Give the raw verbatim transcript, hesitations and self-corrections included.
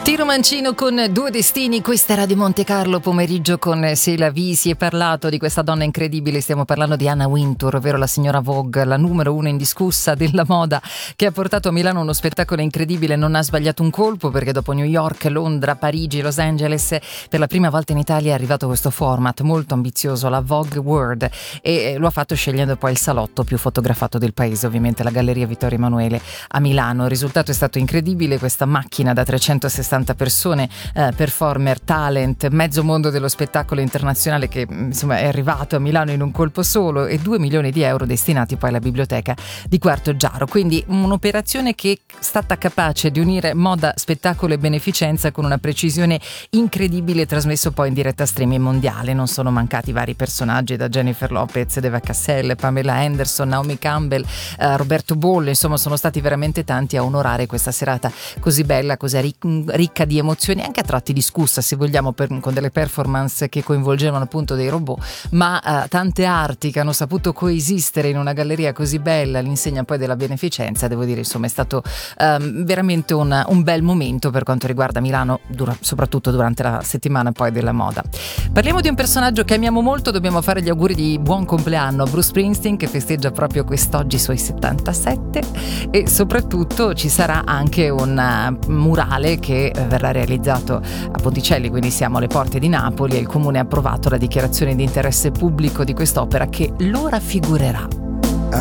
Tiro Mancino con Due Destini, questa era di Monte Carlo pomeriggio con C'est la vie. Si è parlato di questa donna incredibile, stiamo parlando di Anna Wintour, ovvero la signora Vogue, la numero uno indiscussa della moda, che ha portato a Milano uno spettacolo incredibile. Non ha sbagliato un colpo, perché dopo New York, Londra, Parigi, Los Angeles, per la prima volta in Italia è arrivato questo format molto ambizioso, la Vogue World, e lo ha fatto scegliendo poi il salotto più fotografato del paese, ovviamente la Galleria Vittorio Emanuele a Milano. Il risultato è stato incredibile, questa macchina da trecentosessanta persone, eh, performer, talent, mezzo mondo dello spettacolo internazionale che insomma è arrivato a Milano in un colpo solo, e due milioni di euro destinati poi alla biblioteca di Quarto Giaro. Quindi un'operazione che è stata capace di unire moda, spettacolo e beneficenza con una precisione incredibile, trasmesso poi in diretta streaming mondiale. Non sono mancati vari personaggi, da Jennifer Lopez, Deva Cassel, Pamela Anderson, Naomi Campbell, eh, Roberto Bolle, insomma sono stati veramente tanti a onorare questa serata così bella, così ricca ricca di emozioni, anche a tratti discussa se vogliamo, per, con delle performance che coinvolgevano appunto dei robot, ma uh, tante arti che hanno saputo coesistere in una galleria così bella, all'insegna poi della beneficenza. Devo dire, insomma, è stato um, veramente un, un bel momento per quanto riguarda Milano, dura, soprattutto durante la settimana poi della moda. Parliamo di un personaggio che amiamo molto, dobbiamo fare gli auguri di buon compleanno a Bruce Springsteen, che festeggia proprio quest'oggi i suoi settantasette, e soprattutto ci sarà anche un uh, murale che verrà realizzato a Ponticelli, quindi siamo alle porte di Napoli, e il comune ha approvato la dichiarazione di interesse pubblico di quest'opera che lo raffigurerà.